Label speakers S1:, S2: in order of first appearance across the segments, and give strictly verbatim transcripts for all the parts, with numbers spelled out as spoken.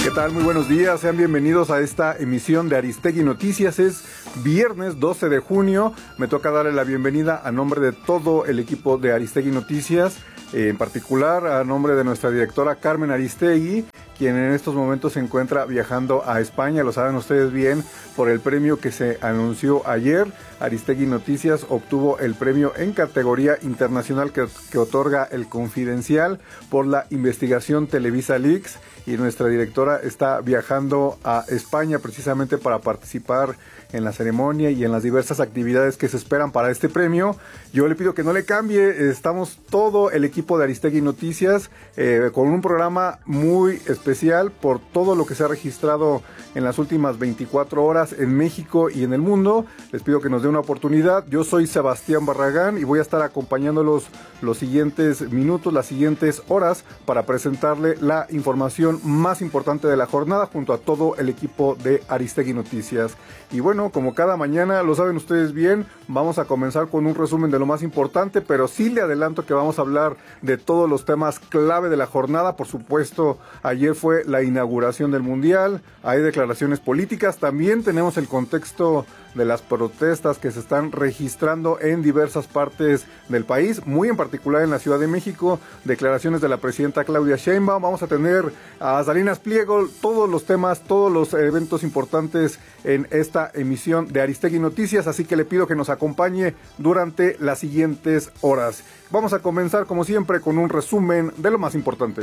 S1: ¿Qué tal? Muy buenos días, sean bienvenidos a esta emisión de Aristegui Noticias. Es viernes doce de junio, me toca darle la bienvenida a nombre de todo el equipo de Aristegui Noticias, eh, en particular a nombre de nuestra directora Carmen Aristegui, quien en estos momentos se encuentra viajando a España, lo saben ustedes bien, por el premio que se anunció ayer. Aristegui Noticias obtuvo el premio en categoría internacional que, que otorga el Confidencial por la investigación Televisa Leaks, y nuestra directora está viajando a España precisamente para participar en la ceremonia y en las diversas actividades que se esperan para este premio. Yo le pido que no le cambie, estamos todo el equipo de Aristegui Noticias eh, con un programa muy especial por todo lo que se ha registrado en las últimas veinticuatro horas en México y en el mundo. Les pido que nos dé una oportunidad. Yo soy Sebastián Barragán y voy a estar acompañándolos los siguientes minutos, las siguientes horas, para presentarle la información más importante de la jornada junto a todo el equipo de Aristegui Noticias. Y bueno, como cada mañana, lo saben ustedes bien, vamos a comenzar con un resumen de lo más importante, pero sí le adelanto que vamos a hablar de todos los temas clave de la jornada. Por supuesto, ayer fue la inauguración del Mundial, hay declaraciones políticas, también tenemos el contexto de las protestas que se están registrando en diversas partes del país, muy en particular en la Ciudad de México, declaraciones de la presidenta Claudia Sheinbaum. Vamos a tener a Salinas Pliego, todos los temas, todos los eventos importantes en esta emisión de Aristegui Noticias, así que le pido que nos acompañe durante las siguientes horas. Vamos a comenzar, como siempre, con un resumen de lo más importante.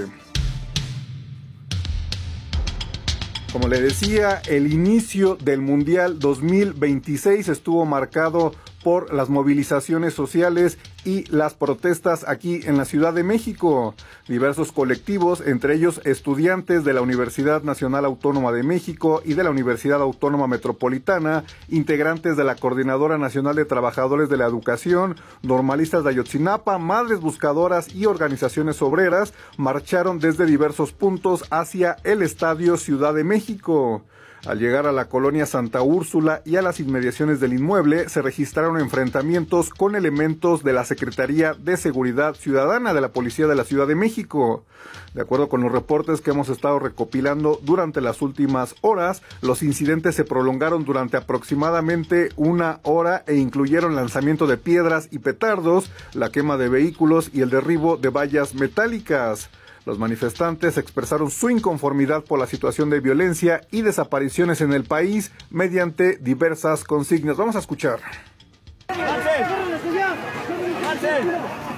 S1: Como le decía, el inicio del Mundial dos mil veintiséis estuvo marcado por las movilizaciones sociales y las protestas aquí en la Ciudad de México. Diversos colectivos, entre ellos estudiantes de la Universidad Nacional Autónoma de México y de la Universidad Autónoma Metropolitana, integrantes de la Coordinadora Nacional de Trabajadores de la Educación, normalistas de Ayotzinapa, madres buscadoras y organizaciones obreras, marcharon desde diversos puntos hacia el Estadio Ciudad de México. Al llegar a la colonia Santa Úrsula y a las inmediaciones del inmueble, se registraron enfrentamientos con elementos de la Secretaría de Seguridad Ciudadana de la Policía de la Ciudad de México. De acuerdo con los reportes que hemos estado recopilando durante las últimas horas, los incidentes se prolongaron durante aproximadamente una hora e incluyeron lanzamiento de piedras y petardos, la quema de vehículos y el derribo de vallas metálicas. Los manifestantes expresaron su inconformidad por la situación de violencia y desapariciones en el país mediante diversas consignas. Vamos a escuchar. ¡Marcel! ¡Marcel!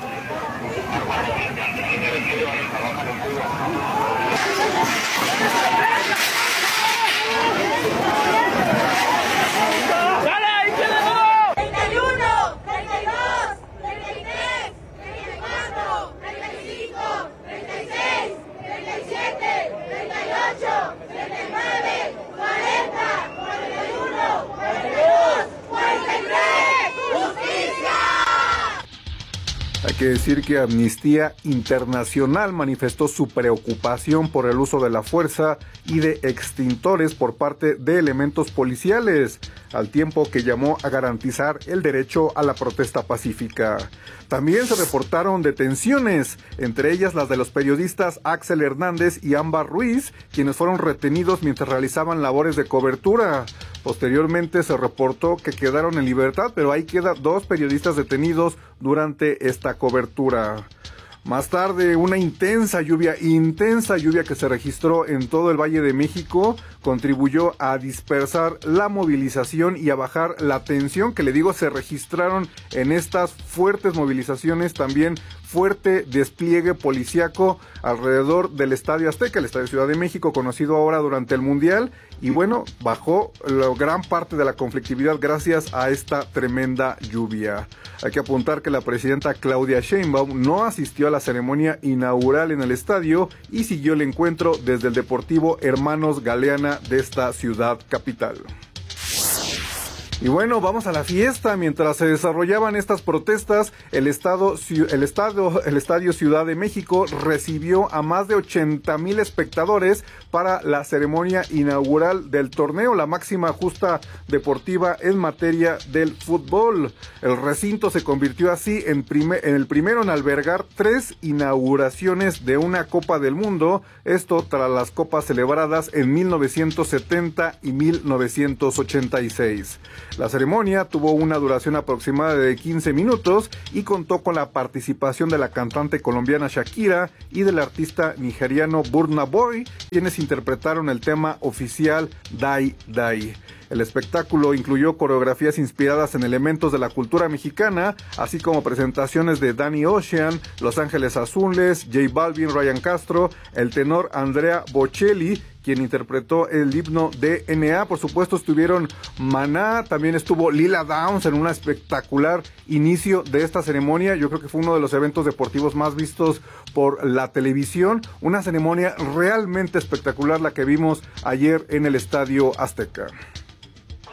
S1: Hay que decir que Amnistía Internacional manifestó su preocupación por el uso de la fuerza y de extintores por parte de elementos policiales, al tiempo que llamó a garantizar el derecho a la protesta pacífica. También se reportaron detenciones, entre ellas las de los periodistas Axel Hernández y Ámbar Ruiz, quienes fueron retenidos mientras realizaban labores de cobertura. Posteriormente se reportó que quedaron en libertad, pero ahí quedan dos periodistas detenidos durante esta cobertura. Más tarde, una intensa lluvia, intensa lluvia que se registró en todo el Valle de México, contribuyó a dispersar la movilización y a bajar la tensión que, le digo, se registraron en estas fuertes movilizaciones. También fuerte despliegue policiaco alrededor del Estadio Azteca, el Estadio Ciudad de México, conocido ahora durante el Mundial, y bueno, bajó la gran parte de la conflictividad gracias a esta tremenda lluvia. Hay que apuntar que la presidenta Claudia Sheinbaum no asistió a la ceremonia inaugural en el estadio y siguió el encuentro desde el Deportivo Hermanos Galeana de esta ciudad capital. Y bueno, vamos a la fiesta. Mientras se desarrollaban estas protestas, el estado, el estado, el Estadio Ciudad de México recibió a más de ochenta mil espectadores para la ceremonia inaugural del torneo, la máxima justa deportiva en materia del fútbol. El recinto se convirtió así en, primer, en el primero en albergar tres inauguraciones de una Copa del Mundo, esto tras las copas celebradas en mil novecientos setenta y mil novecientos ochenta y seis. La ceremonia tuvo una duración aproximada de quince minutos y contó con la participación de la cantante colombiana Shakira y del artista nigeriano Burna Boy, quienes interpretaron el tema oficial Die Die. El espectáculo incluyó coreografías inspiradas en elementos de la cultura mexicana, así como presentaciones de Danny Ocean, Los Ángeles Azules, J Balvin, Ryan Castro, el tenor Andrea Bocelli, quien interpretó el himno D N A. Por supuesto estuvieron Maná, también estuvo Lila Downs en un espectacular inicio de esta ceremonia. Yo creo que fue uno de los eventos deportivos más vistos por la televisión. Una ceremonia realmente espectacular la que vimos ayer en el Estadio Azteca.